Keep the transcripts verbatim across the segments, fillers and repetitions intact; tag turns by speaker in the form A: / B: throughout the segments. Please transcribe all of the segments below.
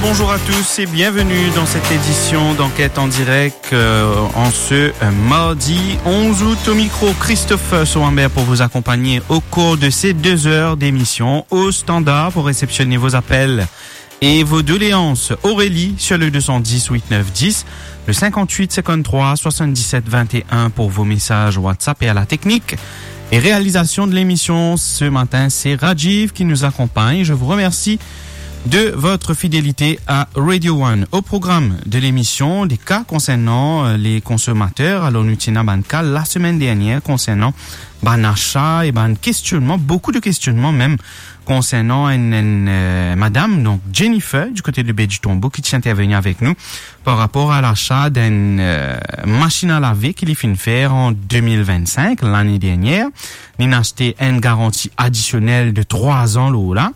A: bonjour à tous et bienvenue dans cette édition d'Enquête en direct euh, en ce euh, mardi onze août. Au micro, Christophe Sauambert pour vous accompagner au cours de ces deux heures d'émission. Au standard pour réceptionner vos appels et vos doléances. Aurélie sur le deux cent dix huit neuf dix, le cinquante-huit cinquante-trois soixante-dix-sept vingt et un pour vos messages WhatsApp, et à la technique et réalisation de l'émission ce matin, c'est Rajiv qui nous accompagne. Je vous remercie de votre fidélité à Radio One. Au programme de l'émission, des cas concernant les consommateurs. Alors, nous tenons un cas la semaine dernière concernant ban achat et ban questionnement, beaucoup de questionnements même concernant une, une euh, madame, donc Jennifer, du côté de Baie-du-Tombeau, qui tient à venir avec nous par rapport à l'achat d'une euh, machine à laver qu'il a fait faire en deux mille vingt-cinq, l'année dernière. Il a acheté une garantie additionnelle de trois ans, là.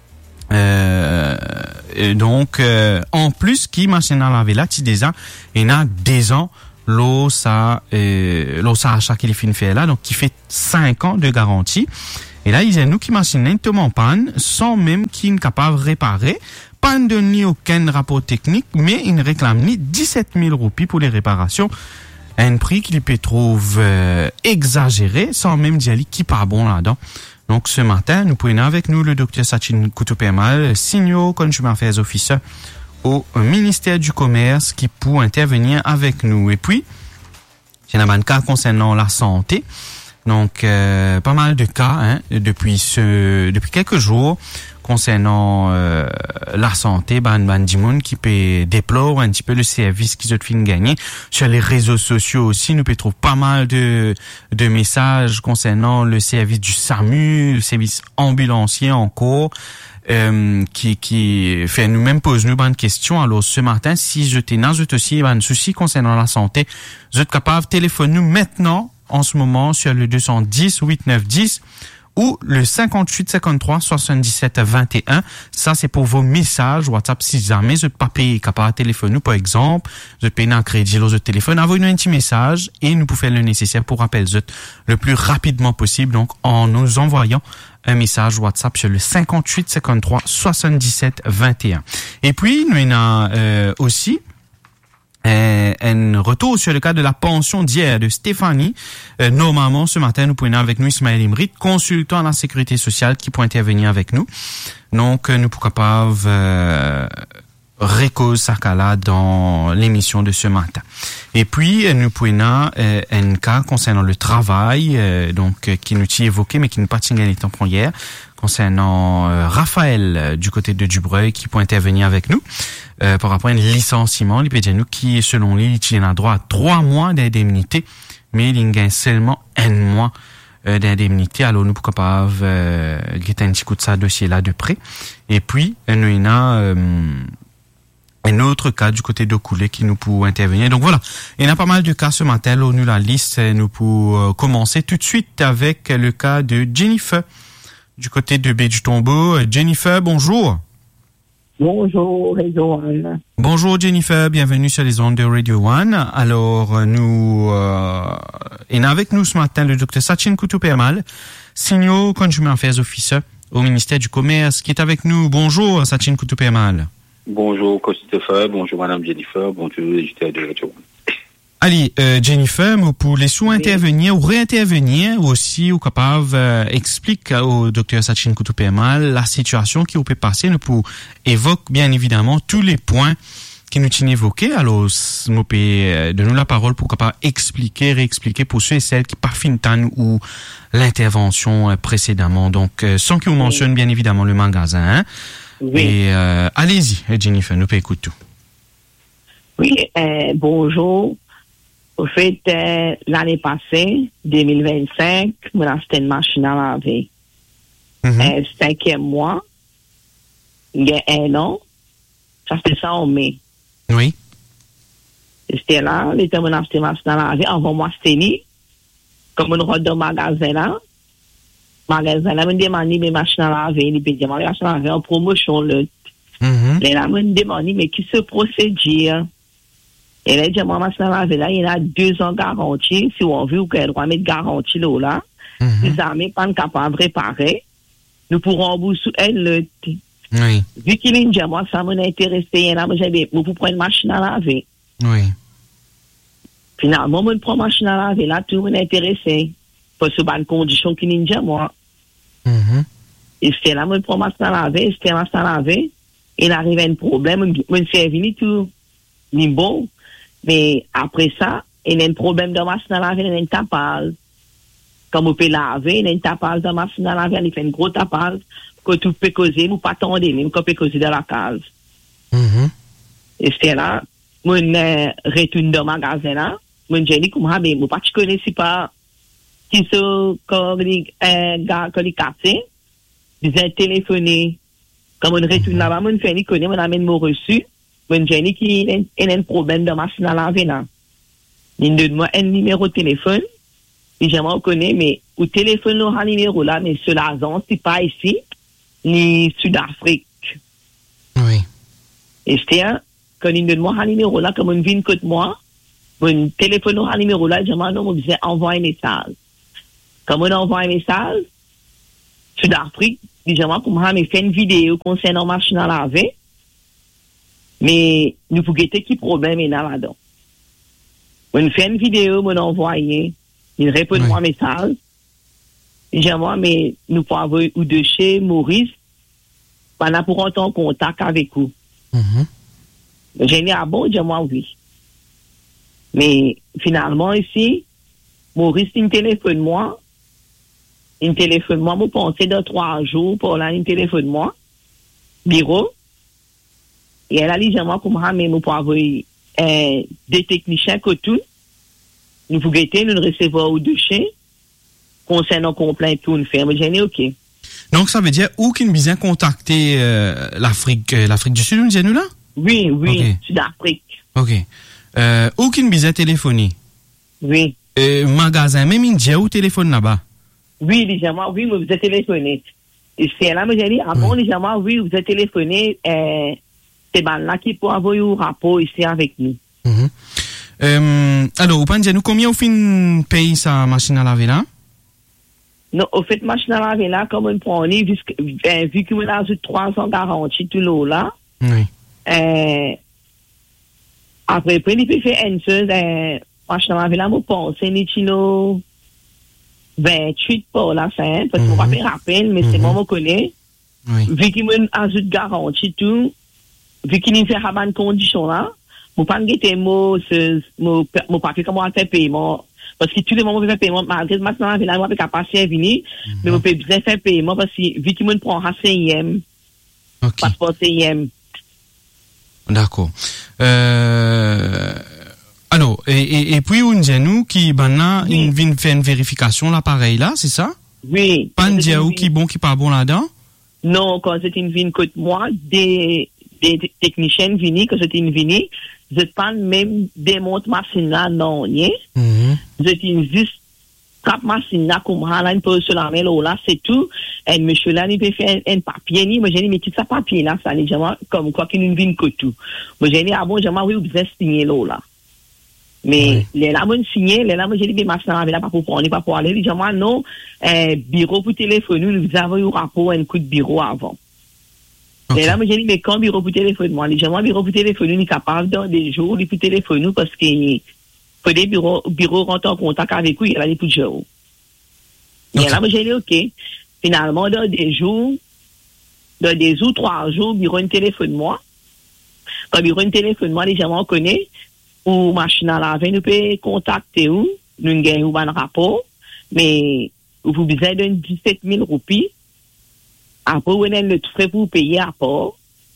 A: Euh, et donc, euh, en plus, qui machine à laver là, tu déjà, il y a des ans, l'eau, ça, euh, l'eau, ça achat qu'il a fait faire là, donc qui fait cinq ans de garantie. Et là, il y a nous qui machine lentement en panne, sans même qu'il n'est capable de réparer. Pas de ni aucun rapport technique, mais il réclame ni dix-sept mille roupies pour les réparations. Un prix qu'il peut trouver euh, exagéré, sans même dire qui pas bon là-dedans. Donc, ce matin, nous pouvons avec nous le docteur Sachin Koutou-Permal, Senior Consumer Affairs Officer au ministère du Commerce, qui peut intervenir avec nous. Et puis, il y a un cas concernant la santé. Donc, euh, pas mal de cas hein, depuis ce, depuis quelques jours concernant euh, la santé. Ben, ben, Dimoun qui peut déplorer un petit peu le service qu'ils ont fait gagner sur les réseaux sociaux aussi. Nous peut trouver pas mal de de messages concernant le service du SAMU, le service ambulancier encore. Euh, qui qui fait nous-mêmes pose nous bonne question. Alors ce matin, si je t'ai dans ce aussi un souci concernant la santé, vous êtes capable de téléphoner nous maintenant en ce moment sur le deux cent dix huit neuf dix ou le cinquante-huit cinquante-trois soixante-dix-sept vingt et un. Ça, c'est pour vos messages WhatsApp. Si jamais vous n'êtes pas payé capable de téléphoner, par exemple, vous êtes payé un crédit, vous êtes téléphone, envoyez-nous un petit message et nous pouvons faire le nécessaire pour rappeler le plus rapidement possible. Donc, en nous envoyant un message WhatsApp sur le cinquante-huit cinquante-trois soixante-dix-sept vingt et un. Et puis, nous avons euh, aussi Euh, un retour sur le cas de la pension d'hier de Stéphanie. Euh, normalement, ce matin, nous pouvons avec nous Ismaël Imrit, consultant à la sécurité sociale, qui peut intervenir avec nous. Donc, euh, nous pouvons capable euh, récause sa cas là dans l'émission de ce matin. Et puis, euh, nous pouvons euh, un cas concernant le travail, euh, donc euh, qui nous tient évoqué, mais qui nous pas tient les temps pour hier, concernant euh, Raphaël euh, du côté de Dubreuil, qui peut intervenir avec nous. Euh, par rapport à un licenciement, il peut dire nous qui, selon lui, il a droit à trois mois d'indemnité, mais il gagne seulement un mois euh, d'indemnité. Alors, nous, pourquoi pas, euh, guetter un petit coup de ça dossier-là de près. Et puis, nous, il y a, euh, un autre cas du côté de Coulé qui nous peut intervenir. Donc voilà, il y a pas mal de cas ce matin. Alors, nous, la liste, nous pouvons euh, commencer tout de suite avec le cas de Jennifer du côté de Baie-du-Tombeau. Jennifer, bonjour.
B: Bonjour, Radio One.
A: Bonjour Jennifer, bienvenue sur les ondes de Radio One. Alors, nous, euh, et avec nous ce matin le docteur Sachin Koutou-Permal, Senior Consumer Affairs Officer au ministère du Commerce, qui est avec nous. Bonjour Sachin Koutou-Permal.
C: Bonjour Christopher, bonjour Madame Jennifer, bonjour les auditeurs de Radio One.
A: Allez, euh, Jennifer, pour les sous intervenir ou réintervenir aussi, ou capable euh, explique au docteur Sachin Koutou-Permal la situation qui peut passer. Nous pour évoque bien évidemment tous les points qui nous tiennent évoqués. Alors, nous peut euh, donner la parole pour capable expliquer, réexpliquer pour ceux et celles qui pas fin ou l'intervention euh, précédemment. Donc, euh, sans qu'on mentionne bien évidemment le magasin. Hein. Oui. Et euh, allez-y, Jennifer, nous peut écouter tout.
B: Oui, euh, bonjour. Au fait, euh, l'année passée, deux mille vingt-cinq, on a acheté une machine à laver. Mm-hmm. Euh, cinquième mois, il y a un an, ça c'était ça en mai.
A: Oui.
B: C'était là, l'été on a acheté une machine à laver, avant moi c'était ni, comme on rentre dans le magasin là, magasin là, on demande mes machines à laver, les pédiats, les machines à laver en promotion, le, mm-hmm. Et là, on demande, mais qui se procédure? Et là, j'ai ma machine à laver là, il y a deux ans garantie, si on veut, ou qu'elle doit mettre garantie là, là, mm-hmm. Les armées pas capables de réparer, nous pourrons rembourser le
A: Oui.
B: Vu qu'il est déjà, moi, ça m'a intéressé. Là, moi, j'avais, moi, pour prendre une machine à laver.
A: Oui.
B: Finalement, moi, je prends une machine à laver. Là, tout m'a intéressé. Parce que, bonne condition qu'il est déjà, moi.
A: Mm-hmm.
B: Et c'était là, moi, je prends une machine à laver. C'était une machine à laver. Il arrive à un problème. Moi, je suis venu tout. Ni bon. Mais après ça, il y a un problème de machine à laver. Il y a un tapage. Comme on peut laver, il y a un tapage de machine à laver. Il fait un gros tapage. Que tout peut causer, ou pas attendre, même qu'on peut causer dans la case.
A: Mm-hmm.
B: Et c'est là, moi, je retourne dans le magasin là, moi, je dis, comme, ah, mais moi, pas, je connais pas, qui sont, quand les gars, quand les quartiers, ils ont téléphoné, comme on retourne là-bas, moi, je fais, je connais, on amène mon reçu, moi, je dis, qu'il y a un problème de machine à laver là. Il donne moi un numéro de téléphone, et j'aimerais connaître, mais, au téléphone, là, un numéro là, mais sur la zone, c'est pas ici, ni Sud-Afrique.
A: Oui.
B: Et c'est un, quand il me demande un numéro là, comme on vient côté moi, on téléphone un numéro là, je m'en on disait envoie un message. Comme on envoie un message, Sud-Afrique, disons comme on fait une vidéo concernant la machine à laver, mais nous pouvons guetter qui problème est là là-dedans. On fait une vidéo, on envoie, il répond oui. un message. J'aimerais, mais nous pouvons avoir ou de chez Maurice, on a pour entrer en contact avec vous. Mm-hmm. J'ai dit, ah bon, j'aimerais oui. Mais finalement, ici, Maurice, il me téléphone moi. Il me téléphone moi, je pensais dans trois jours pour là, il me téléphone moi. Bureau. Et elle a dit, j'aimerais pour moi, mais nous pouvons avoir euh, des techniciens que tout. Nous pouvons guetter, nous recevons ou de chez. Concernant complaint tout une ferme, j'ai dit OK.
A: Donc ça veut dire où qu'il besoin contacter euh, l'Afrique euh, l'Afrique du Sud, nous disons là?
B: Oui, oui,
A: okay.
B: Sud-Afrique.
A: OK. Euh, où qu'il besoin téléphoner?
B: Oui.
A: Euh, magasin même India ou téléphone là-bas?
B: Oui, légèrement, oui, vous êtes téléphoné. Et c'est là, mais j'ai dit, ah bon, oui. légèrement, oui, vous êtes téléphoné, euh, c'est ben là qui peut envoyer un rapport ici avec nous.
A: Mm-hmm. Euh, alors, vous pensez nous combien vous fin paye sa machine à laver là?
B: Non, au fait, machine à laver là, comme on prend, vu, euh, vu qu'on a trois ans garantie tout l'eau là,
A: oui.
B: euh, après, après, il peut faire une chose, euh, machine à laver là, je pense, c'est Nichino vingt-huit pour la fin, parce qu'on va faire rappel, mais mm-hmm. c'est moi, je connais. Oui. Vu qu'on a une garantie tout, vu qu'il y a une bonne condition là, je ne peux pas guetter mon, mon papier, comment on fait paiement. Parce que tous les moments où on fait paiement, malgré que maintenant, on a capacité à venir, mais on peut bien faire paiement parce que vu qu'il me prend un C I M, okay. Passeport C I M.
A: D'accord. Euh, alors, et, et, et puis, on dit nous qui, maintenant, oui. il vient faire une vérification, l'appareil là, c'est ça?
B: Oui.
A: Pas dire où qui bon, qui pas bon là-dedans?
B: Non, quand c'est une vine côté moi, des, des techniciens viennent, quand c'est une vine, je parle même des montres machines là, non, rien. Mm-hmm. Je dis juste, cap machine là, comme là, une pose sur la main là, c'est tout. Et monsieur là, il peut faire un, un papier, ni, moi j'ai dit, mais qui ça papier là, ça, légèrement, comme quoi qu'il ne vient que tout. Moi j'ai dit, ah bon, j'aimerais, oui, vous avez signé là. Mais, oui. les là, moi, signé, les là, moi j'ai dit, mais machine là, pas pour prendre, pas pour aller, légèrement, non, euh, bureau pour téléphoner, nous avons eu un rapport, un coup de bureau avant. Okay. Et là, moi, j'ai dit, mais quand bureau pour téléphone, moi, légèrement, bureau pour téléphone, il est capable dans des jours, il peut téléphoner parce que, faut des bureaux, bureaux rentrent en contact avec lui, il y a des coups de jours. Okay. Et là, moi, j'ai dit, OK. Finalement, dans des jours, dans des jours, trois jours, bureau une téléphone, moi. Quand bureau une téléphone, moi, légèrement, on connaît, ou machine à laver, nous peut contacter où, nous gagnons un rapport, mais, vous besoin de dix-sept mille roupies. Après, vous avez le frais pour payer à part.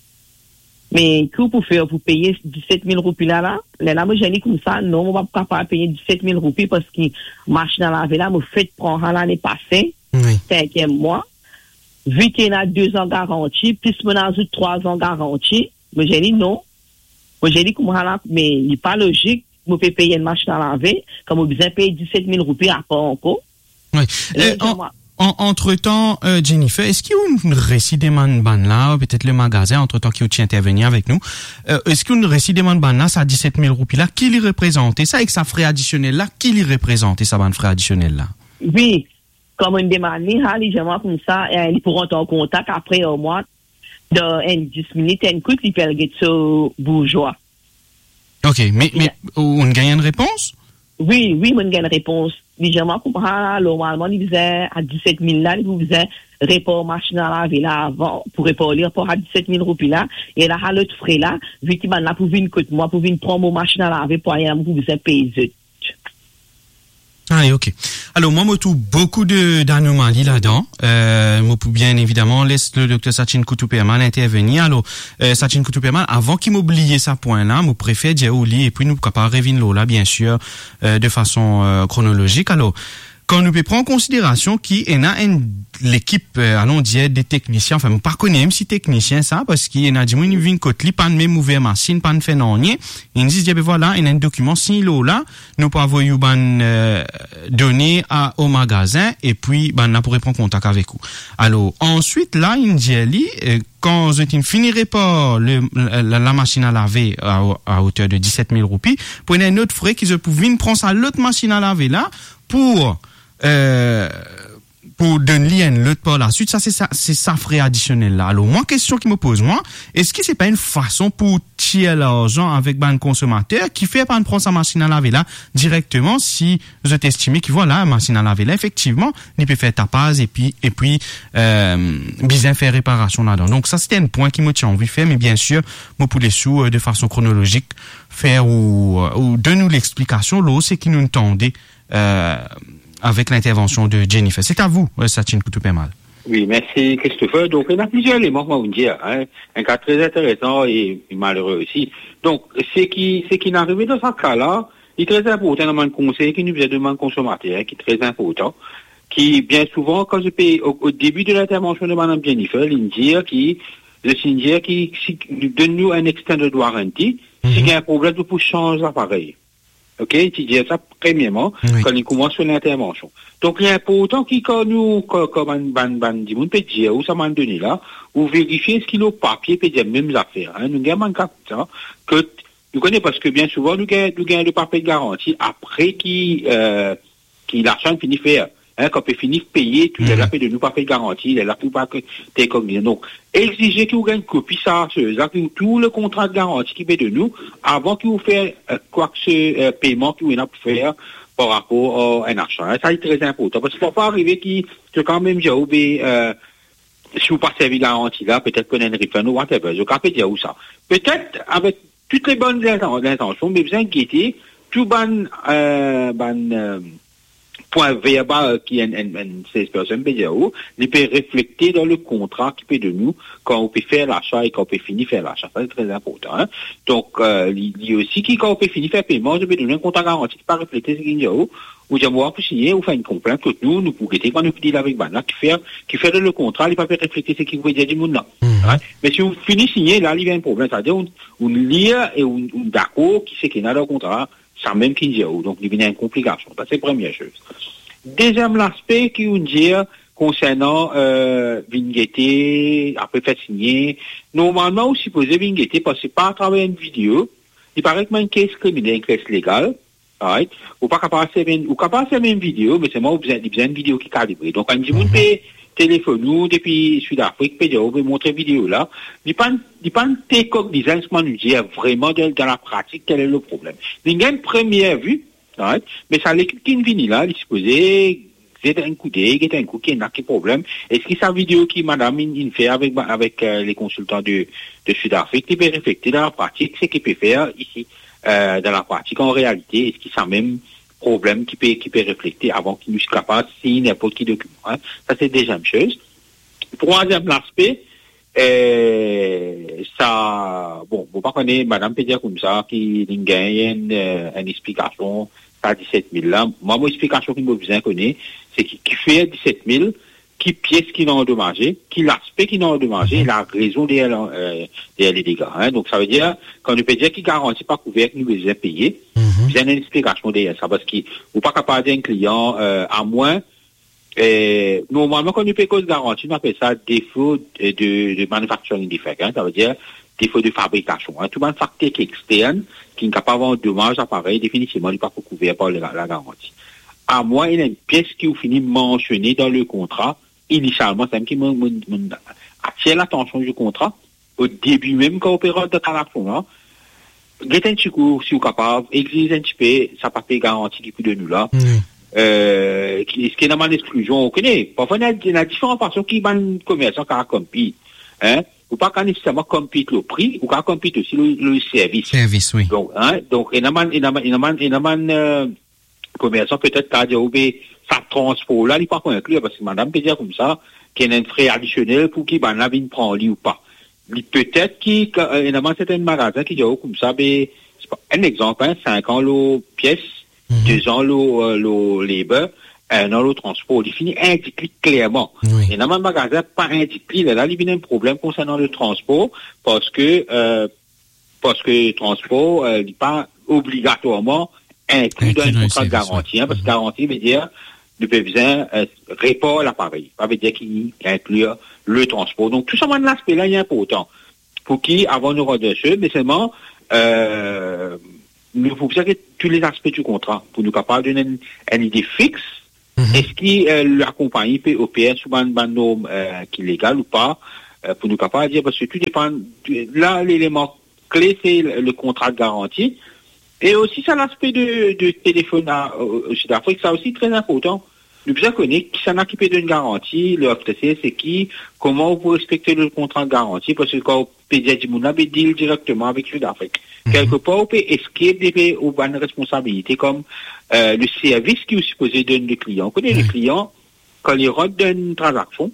B: Mais, que vous faire pour payer dix-sept mille roupies là, là? Là, moi, j'ai dit comme ça, non, on va pas capable payer dix-sept mille roupies parce que machine à laver là, me fait prendre l'année passée, oui. cinquième mois. Vu qu'il y a deux ans garantie, plus on a trois ans garantie, moi, j'ai dit non. Moi, j'ai dit comme ça, mais il n'est pas logique, vous pouvez payer une machine à laver, comme vous besoin payer dix-sept mille roupies à part encore.
A: Oui. Euh, en... En, entre-temps, euh, Jennifer, est-ce qu'il y a une récit des man là, peut-être le magasin, entre-temps, qui a intervenir avec nous, euh, est-ce qu'il y a une récit des man là, ça dix-sept mille roupies là, qui l'y représente? Et ça, avec sa frais additionnel là, qui l'y représente, sa bande frais additionnel là?
B: Oui, comme on demande, légèrement comme ça, ils pourront être en contact après au mois, dans dix minutes, une coûte, il peut aller sur bourgeois.
A: OK, mais, mais, on gagne une réponse?
B: Oui, oui, on gagne une réponse. Légèrement, comprend, normalement, il faisait à dix-sept mille là, il faisait report machine à laver là avant, pour réparer, report à dix-sept mille roupies là, et là, à l'autre frais là, vu qu'il m'a pour une coûte, moi, pour une promo machine à laver, pour aller, pour vous payer.
A: Ah, ok. Alors, moi, je trouve beaucoup de, d'anomalies là-dedans. Euh, moi, pour bien évidemment, laisse le docteur Sachin Koutouperman intervenir. Alors, euh, Sachin Koutouperman, avant qu'il m'oublie ça point-là, je préfère dire au lit, et puis nous, capable revenir là, bien sûr, euh, de façon, euh, chronologique. Alors, quand nous prenons en considération qu'il y a une, l'équipe, euh, allons dire, des techniciens, enfin, je ne connais pas même si technicien ça, parce qu'il y a des gens qui viennent côté, pas de même ouvert machine, pas de fait non, rien. Ils disent, ben voilà, il y a un document, si là, nous pouvons envoyer une, euh, données à, au magasin, et puis, ben, on pourrait prendre contact avec vous. Alors, ensuite, là, il dit, euh, quand vous finirez pas le, la, la machine à laver à, à hauteur de dix-sept mille roupies, prenez un autre frais qui se pouvait prendre ça l'autre machine à laver là, pour, Euh, pour donner un l'autre par la suite, ça c'est ça, c'est ça frais additionnel là. Alors moi, question qui me pose moi, est-ce que c'est pas une façon pour tirer l'argent avec ben consommateur qui fait pas prendre sa machine à laver là directement si vous êtes estimé que voilà, la machine à laver là effectivement, il peut faire tapage et puis et puis euh, bien faire réparation là-dedans. Donc ça c'était un point qui me tient envie de faire, mais bien sûr, moi pour les sous euh, de façon chronologique faire ou ou donner l'explication là, c'est qui nous entendait euh avec l'intervention de Jennifer. C'est à vous, Sachin Koutouperman.
C: Oui, merci Christopher. Donc, il y a plusieurs éléments, moi, vous dire, hein. Un cas très intéressant et malheureux aussi. Donc, c'est qui, c'est qui n'arrive dans ce cas-là, il est très important dans le conseil qui nous faisait demander consommateur, qui est très important, qui, bien souvent, quand je paye, au, au début de l'intervention de Madame Jennifer, il dit qui, le signier qui, qui donne nous un extended warranty, mm-hmm. S'il y a un problème, pour changer l'appareil. OK, tu dis ça premièrement, oui. Quand il commence sur l'intervention. Donc, il est important qu'il, quand nous, comme un ban, ban, dit, on peut dire, où ça m'a donné là, ou vérifier ce qu'il a au papier, peut dire même affaires, hein. Nous avons un cas ça, que, nous connaissons parce que bien souvent, nous gagnons, nous gagnons le papier de garantie après qu'il, euh, qu'il l'argent finit faire. Hein, quand on finit de payer, tout est là, de nous pas fait de garantie, il est là pour pas que t'es cogné. Donc, exiger qu'il vous gagne une copie, ça, ça, tout le contrat de garantie qui fait de nous, avant qu'il vous fasse, euh, quoi que ce, euh, paiement qu'il vous a pour faire par rapport à un achat. Hein, ça, c'est très important. Parce qu'il ne faut pas arriver qu'il, que quand même, j'ai oublié, euh, si vous pas servi de garantie là, peut-être qu'on a une refund ou whatever. Je peux dire où ça. Peut-être, avec toutes les bonnes intentions, mais vous inquiétez, tout ban, euh, ban, euh, point verbal qui est une seize personnes peut dire où, il peut refléter dans le contrat qui peut de nous quand on peut faire l'achat et quand on peut finir faire l'achat. Ça, c'est très important. Hein? Donc, euh, il dit aussi que quand on peut finir faire paiement, je peux donner un contrat garanti qui peut refléter ce qu'il y a où, ou dire, moi, pour signer, ou faire une complainte que nous, nous pouvons guetter quand nous dit avec Banna, qui fait, qui fait le contrat, il peut pas refléter ce qu'il veut dire du monde là. Mm-hmm. Hein? Mais si vous finissez signer, là, il y a un problème. C'est-à-dire, on, on lit et on, on d'accord qui c'est qu'il y a dans le contrat, ça même qu'il y a où. Donc, il y a une complication. Ça, c'est la première chose. Deuxième aspect qui vous dit concernant euh, Vingueté, après fait signer, normalement, vous supposez Vingueté passer pas à travers une vidéo, il paraît que c'est une caisse criminelle, une caisse légale, right? Ou pas capable de faire ou capable de faire une vidéo, mais c'est moi, vous avez besoin d'une vidéo qui est calibrée. Donc, quand vous peut téléphone nous, depuis Sud-Afrique, peut vous montrer vidéo là, il n'y a pas il pas un cognizance, nous dire vraiment dans, dans la pratique, quel est le problème. Il y a une première vue, right? Mais ça, l'équipe qui vient là, il est supposé, c'est un coup d'œil, c'est un coup qui n'a pas de problème. Est-ce que sa vidéo qui, madame, il fait avec, avec euh, les consultants de, de Sud-Afrique, il peut refléter dans la pratique ce qu'il peut faire ici, euh, dans la pratique, en réalité, est-ce qu'il a même problème qui peut, qui peut refléter avant qu'il nous soit capable, si n'importe qui document, hein? Ça, c'est déjà une chose. Troisième aspect, euh, ça, bon, vous pas connaître, madame peut dire comme ça, qui gagne une, une explication, à dix-sept mille là. Moi, mon explication qui me besoin connaître, c'est qui, qui fait dix-sept mille, qui pièce qui n'ont endommagé, qui l'aspect qui n'ont endommagé, mm-hmm. La raison des, euh, des dégâts, hein. Donc, ça veut dire, quand nous peut dire qu'il garantit pas couvert, nous besoin payer, mm-hmm. Vous avez une explication derrière ça, parce qu'il, ou pas capable d'un client, euh, à moins, euh, normalement, quand nous payons cause garantie, on appelle ça défaut de, de, de manufacturing defect, hein. Ça veut dire, défaut de fabrication, hein. Tout le facteur qui est externe, qui n'est pas capable d'avoir dommage appareil, définitivement, il n'est pas couvert par la, la garantie. À moins, il y a une pièce qui vous finit mentionner dans le contrat, initialement, c'est même qui m'a attire l'attention du contrat, au début même, quand on période de transaction, là, get un petit coup, si vous êtes capable, exige un petit peu, ça pas payer garantie qui de nous là. Mm. Euh, qui, ce qui est dans l'exclusion, on connaît. Parfois, il y a différentes façons qui ban commerçants qui compete, hein. Ou pas nécessairement compete le prix, ou pas compete aussi le, le service.
A: Service, oui.
C: Donc, hein, donc, il y a man, il y a man, il y a man, il y a man, euh, commerçant peut-être qu'à dire, mais ça transport là, il n'est pas inclus, parce que madame peut dire comme ça, qu'il y a un frais additionnel pour qu'il ban la vigne prend lui ou pas. Peut-être qu'il y a man certains magasins qui disent comme ça, mais, c'est pas un exemple, hein, cinq ans l'eau pièce, mm-hmm. deux ans l'eau, l'eau labor, un an le transport, il finit indiqué clairement. Oui. Et dans mon magasin, pas indiqué, là, il y a un problème concernant le transport, parce que, euh, parce que le transport, euh, n'est pas obligatoirement inclus dans un contrat de garantie, hein, parce que garantie veut dire, le besoin, euh, répare l'appareil. Ça veut dire qu'il inclut le transport. Donc, tout ça, dans l'aspect-là, il est important. Pour qui, avant de redescendre, mais seulement, euh, il faut observer tous les aspects du contrat, pour nous capables de donner une, une idée fixe. Mm-hmm. Est-ce que euh, la compagnie peut opérer sous une norme euh, qui est légale ou pas, euh, pour nous capables de dire, parce que tout dépend, là, l'élément clé, c'est le, le contrat de garantie. Et aussi, ça, l'aspect de, de téléphone au Sud-Afrique, ça aussi très important. Nous besoin connaître qui s'en a qui peut donner une garantie, le F T C, c'est qui, comment vous respectez le contrat de garantie, parce que quand on peut dire, on a des deals directement avec Sud-Afrique. Mm-hmm. Quelque part, on peut escape des ou bonnes responsabilités comme euh, le service qui est supposé donner le client. On connaît mm-hmm. le client, quand il rentre dans une transaction,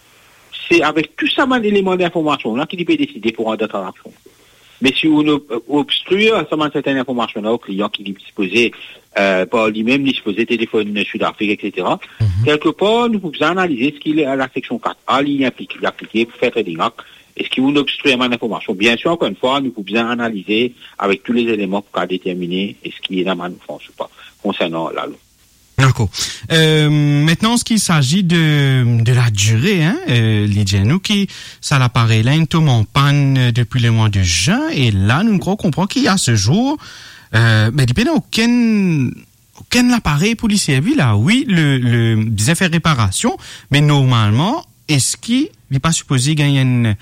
C: c'est avec tout ça, un élément d'information là qu'il peut décider pour rendre la transaction. Mais si on obstrue certaines informations là au client qui est supposé euh, par lui-même, il est supposé téléphone Sud-Afrique, et cetera. Mm-hmm. Quelque part, nous pouvons analyser ce qu'il est à la section quatre A, il implique l'appliquer pour faire trading acte. Est-ce qu'il vous obstrue une information? Bien sûr, encore une fois, nous pouvons analyser avec tous les éléments pour déterminer est-ce qu'il est dans la France ou pas, concernant la loi.
A: D'accord. Euh, maintenant, ce qu'il s'agit de de la durée, hein, euh, Lydia, qui ça l'appareil là, une tombe en panne depuis le mois de juin, et là, nous comprenons qu'il y a ce jour, euh, mais il n'y a aucun aucun appareil pour les servir là. Oui, le le disait faire réparation, mais normalement, est-ce qu'il n'est pas supposé gagner une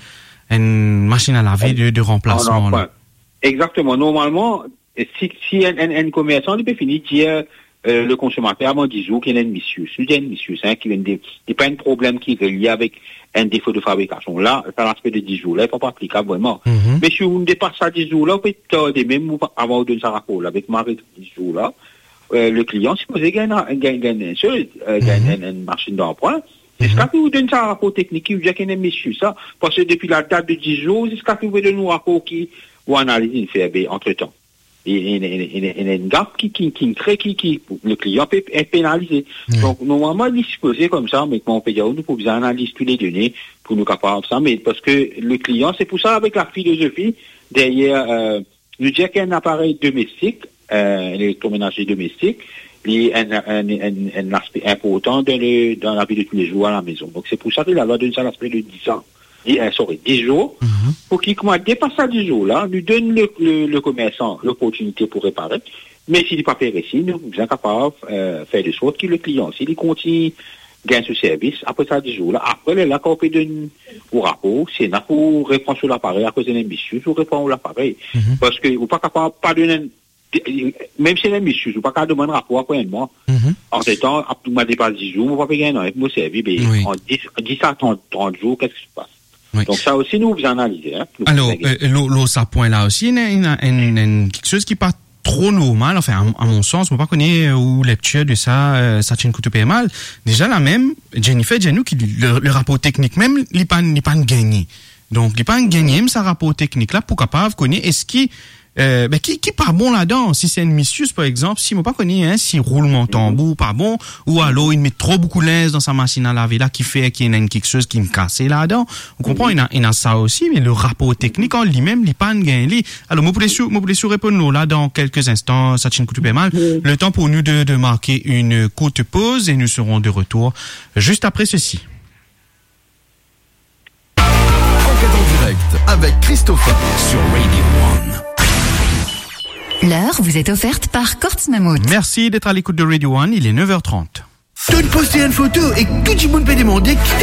A: une machine à laver de, de remplacement?
C: Non, non, exactement. Normalement, si si un un, un commerçant il peut finir dire Euh, le consommateur avant dix jours qu'il y a une mission. Si il y a une mission, c'est qu'il n'y a pas un problème qui est relié avec un défaut de fabrication. Là, c'est l'aspect de dix jours. Là, il ne faut pas appliquer vraiment. Mm-hmm. Mais si on dépasse ça dix jours, là, on peut tarder même avant de donner sa rapport. Avec Marie, dix jours, là, euh, le client, supposé gagner une seule, gagner une machine d'emprunt. C'est ce que vous donne ça un rapport technique qui vous dit qu'il y a une mission, ça. Parce que depuis la date de dix jours, c'est ce que vous donne un rapport qui, ou analyse une F B entre temps. Il y a une gap qui, qui, qui crée, qui, qui, le client peut être pénalisé. Mmh. Donc, normalement, il est supposé comme ça, mais on peut dire, nous pouvons analyser toutes les données pour nous capables de ça, mais parce que le client, c'est pour ça, avec la philosophie, derrière, euh, nous dire qu'il y a un appareil domestique, euh, électroménager domestique, il y a un, un, un, un aspect important dans, le, dans la vie de tous les jours à la maison. Donc, c'est pour ça que la loi donne ça l'aspect de dix ans. Euh, sorry, dix jours, mm-hmm. pour qu'il dépasse à dix jours là, nous donne le, le, le commerçant l'opportunité pour réparer, mais s'il n'est pas fait ici, nous sommes capables de euh, faire de sorte que le client, s'il continue gagne ce service, après ça dix jours là, après là, quand on peut donner au rapport, c'est là pour répondre sur l'appareil, à cause d'un ambitieux, pour répondre sur l'appareil, mm-hmm. parce que vous pas capable pas donner, même si c'est ambitieux, vous pas capable de demander un rapport après un mois, mm-hmm. en ce temps, après moi dépasse dix jours, vous pas payer un an avec mon service, mais oui. en dix à trente jours, qu'est-ce qui se passe? Oui. Donc ça aussi, nous vous analysez. Hein, nous
A: Alors, euh, l'autre ça point là aussi, il y a une, une, une, quelque chose qui n'est pas trop normal, enfin, à, à mon sens, on ne peut pas connaître ou lecture de ça, euh, ça tient coûte mal. Déjà la même, Jennifer, Jennou, qui le, le rapport technique même, il n'est pas, pas gagné. Donc, il n'est pas gagné, même ce rapport technique là, pour capable connaître, est-ce qu'il Euh, ben, qui, qui pas bon là-dedans? Si c'est une missus, par exemple, si moi pas connais, hein, si roulement tambour pas bon, ou alors il met trop beaucoup l'aise dans sa machine à laver là, qui fait qu'il y a quelque chose qui me casse là-dedans. On comprend, il a, il a ça aussi, mais le rapport technique en lui-même, il pas gagné. Alors, moi, pour les sous, moi, pour les sous répondre là, dans quelques instants, ça tient coûte mal. Le temps pour nous de, de marquer une courte pause et nous serons de retour juste après ceci.
D: Enquête en direct avec Christopher sur Radio One.
E: L'heure vous est offerte par Kortz Mammut.
A: Merci d'être à l'écoute de Radio One, il est neuf heures trente.
F: Tu as posté une photo et tout le monde peut demander